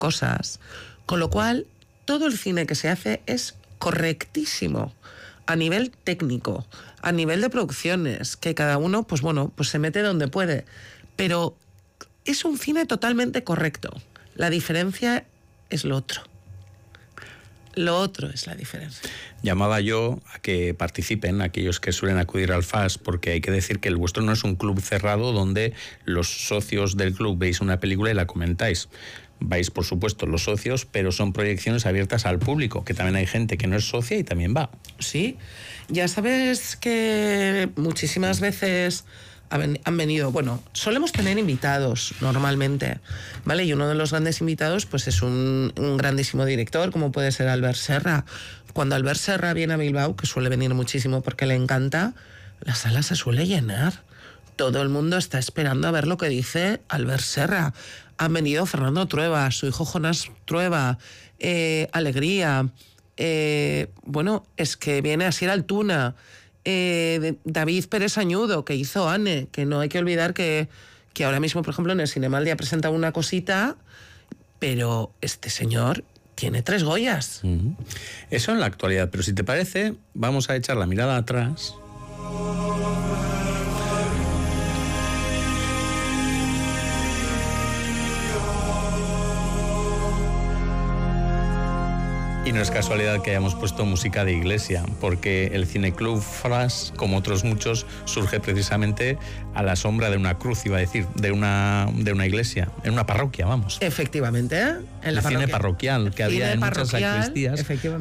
cosas. Con lo cual, todo el cine que se hace es correctísimo a nivel técnico, a nivel de producciones, que cada uno, pues bueno, pues se mete donde puede. Pero es un cine totalmente correcto. La diferencia es lo otro. Lo otro es la diferencia. Llamaba yo a que participen aquellos que suelen acudir al FAS, porque hay que decir que el vuestro no es un club cerrado donde los socios del club veis una película y la comentáis. Vais, por supuesto, los socios, pero son proyecciones abiertas al público, que también hay gente que no es socia y también va. Sí, ya sabes que muchísimas veces han venido, bueno, solemos tener invitados normalmente, ¿vale? Y uno de los grandes invitados pues es un grandísimo director, como puede ser Albert Serra. Cuando Albert Serra viene a Bilbao, que suele venir muchísimo porque le encanta, la sala se suele llenar. Todo el mundo está esperando a ver lo que dice Albert Serra. Han venido Fernando Trueba, su hijo Jonás Trueba, Alegría, bueno, es que viene Asier Altuna, David Pérez Añudo, que hizo Anne, que no hay que olvidar que ahora mismo, por ejemplo, en el Cinemaldi ha presentado una cosita, pero este señor tiene 3 Goyas. Eso en la actualidad, pero si te parece, vamos a echar la mirada atrás. Y no es casualidad que hayamos puesto música de iglesia, porque el Cineclub FAS, como otros muchos, surge precisamente a la sombra de una cruz, iba a decir, de una iglesia, en una parroquia, vamos. Efectivamente, en la el cine parroquial que había en muchas sacristías. Efectivamente.